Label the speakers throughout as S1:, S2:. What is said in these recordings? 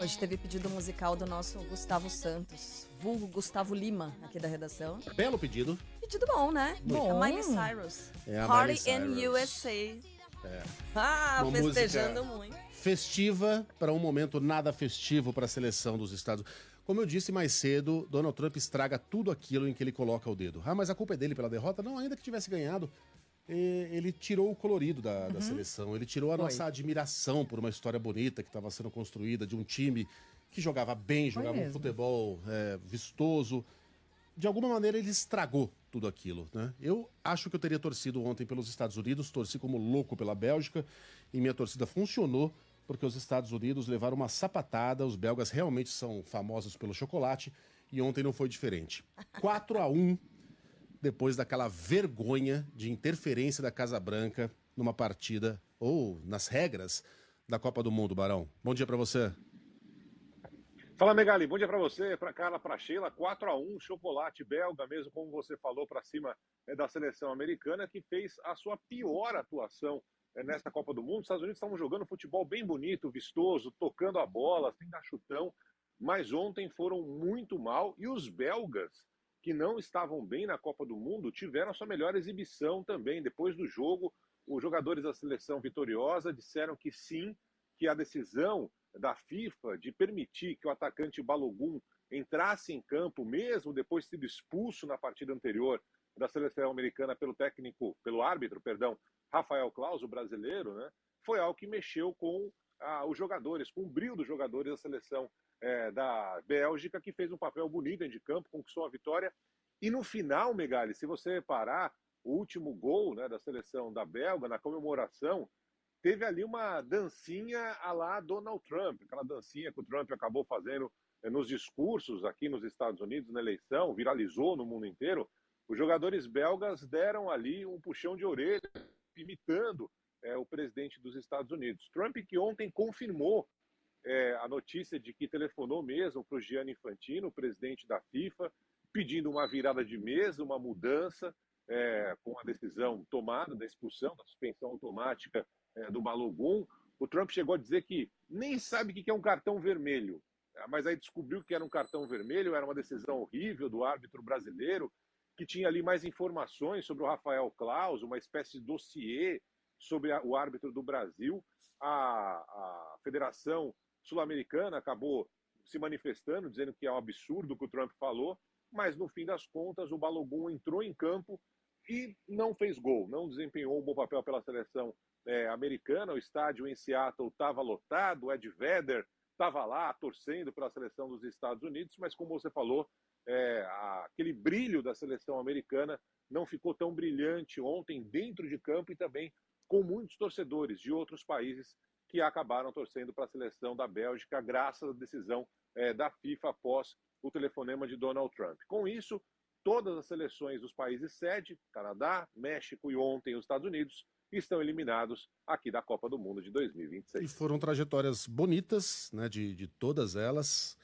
S1: Hoje teve pedido musical do nosso Gustavo Santos, vulgo Gustavo Lima, aqui da redação.
S2: Belo pedido.
S1: Pedido bom, né?
S3: Bom.
S1: A Miley Cyrus.
S2: É a
S1: Party
S2: Miley
S1: in
S2: Cyrus.
S1: USA.
S2: É.
S1: Ah,
S2: Uma
S1: festejando
S2: música
S1: muito.
S2: festiva para um momento nada festivo para a seleção dos Estados Unidos. Como eu disse mais cedo, Donald Trump estraga tudo aquilo em que ele coloca o dedo. Ah, mas a culpa é dele pela derrota? Não, ainda que tivesse ganhado, ele tirou o colorido da seleção, ele tirou a nossa admiração por uma história bonita que estava sendo construída, de um time que jogava bem, jogava um futebol vistoso. De alguma maneira ele estragou tudo aquilo, né? Eu acho que eu teria torcido ontem pelos Estados Unidos, torci como louco pela Bélgica, e minha torcida funcionou, porque os Estados Unidos levaram uma sapatada, os belgas realmente são famosos pelo chocolate, e ontem não foi diferente. 4-1, depois daquela vergonha de interferência da Casa Branca numa partida, ou nas regras, da Copa do Mundo, Barão. Bom dia pra você.
S4: Fala, Megali, bom dia para você, para Carla, para Sheila. 4-1, chocolate belga, mesmo como você falou, para cima da seleção americana, que fez a sua pior atuação nesta Copa do Mundo. Os Estados Unidos estavam jogando futebol bem bonito, vistoso, tocando a bola, sem dar chutão, mas ontem foram muito mal. E os belgas, que não estavam bem na Copa do Mundo, tiveram a sua melhor exibição também. Depois do jogo, os jogadores da seleção vitoriosa disseram que sim, que a decisão da FIFA de permitir que o atacante Balogun entrasse em campo, mesmo depois de sido expulso na partida anterior da seleção americana pelo árbitro, Rafael Claus, o brasileiro, né, foi algo que mexeu com os jogadores, com o brilho dos jogadores da seleção da Bélgica, que fez um papel bonito dentro de campo, conquistou a vitória. E no final, Megali, se você reparar, o último gol, né, da seleção da Bélgica, na comemoração, teve ali uma dancinha à la Donald Trump, aquela dancinha que o Trump acabou fazendo nos discursos aqui nos Estados Unidos na eleição, viralizou no mundo inteiro. Os jogadores belgas deram ali um puxão de orelha, imitando o presidente dos Estados Unidos. Trump, que ontem confirmou a notícia de que telefonou mesmo para o Gianni Infantino, o presidente da FIFA, pedindo uma virada de mesa, uma mudança, com a decisão tomada da expulsão, da suspensão automática do Balogun. O Trump chegou a dizer que nem sabe o que é um cartão vermelho, mas aí descobriu que era um cartão vermelho, era uma decisão horrível do árbitro brasileiro, que tinha ali mais informações sobre o Rafael Claus, uma espécie de dossiê sobre o árbitro do Brasil. A Federação Sul-Americana acabou se manifestando, dizendo que é um absurdo o que o Trump falou, mas no fim das contas o Balogun entrou em campo e não fez gol, não desempenhou um bom papel pela seleção americana. O estádio em Seattle estava lotado, o Ed Vedder estava lá torcendo pela seleção dos Estados Unidos, mas como você falou, aquele brilho da seleção americana não ficou tão brilhante ontem dentro de campo, e também com muitos torcedores de outros países que acabaram torcendo para a seleção da Bélgica, graças à decisão da FIFA após o telefonema de Donald Trump. Com isso, todas as seleções dos países sede, Canadá, México e ontem os Estados Unidos, estão eliminados aqui da Copa do Mundo de 2026.
S2: E foram trajetórias bonitas, né, de todas elas.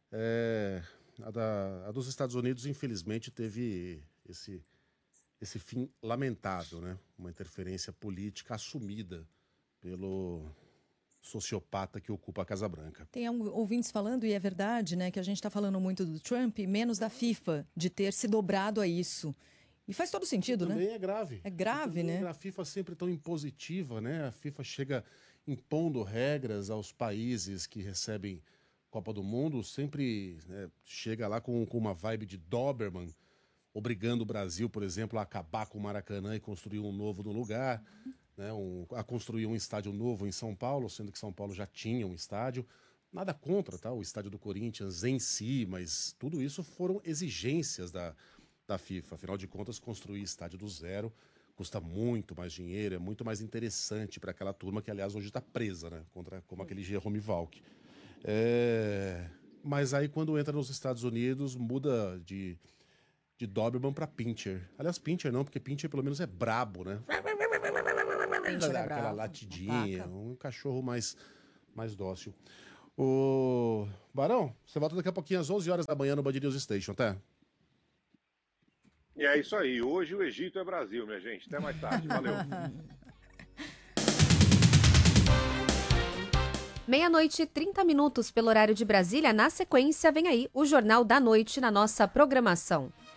S2: A dos Estados Unidos, infelizmente, teve esse fim lamentável, né? Uma interferência política assumida pelo sociopata que ocupa a Casa Branca.
S3: Tem ouvintes falando, e é verdade, né, que a gente está falando muito do Trump, menos da FIFA, de ter se dobrado a isso. E faz todo sentido, né?
S2: Também é grave.
S3: É grave, né?
S2: A FIFA sempre tão impositiva, né? A FIFA chega impondo regras aos países que recebem Copa do Mundo, sempre chega lá com uma vibe de Doberman, obrigando o Brasil, por exemplo, a acabar com o Maracanã e construir um novo no lugar, né? A construir um estádio novo em São Paulo, sendo que São Paulo já tinha um estádio. Nada contra, tá? O estádio do Corinthians em si, mas tudo isso foram exigências da FIFA. Afinal de contas, construir estádio do zero custa muito mais dinheiro, é muito mais interessante para aquela turma que, aliás, hoje está presa, né? Como aquele Jerome Valk. Mas aí, quando entra nos Estados Unidos, muda de Doberman para Pinscher. Aliás, Pinscher não, porque Pinscher pelo menos é brabo, né? Aquela latidinha, um cachorro mais dócil. O Barão, você volta daqui a pouquinho às 11 horas da manhã no Band News Station, tá?
S4: E é isso aí. Hoje o Egito é Brasil, minha gente. Até mais tarde. Valeu.
S5: 12:30 pelo horário de Brasília. Na sequência, vem aí o Jornal da Noite na nossa programação.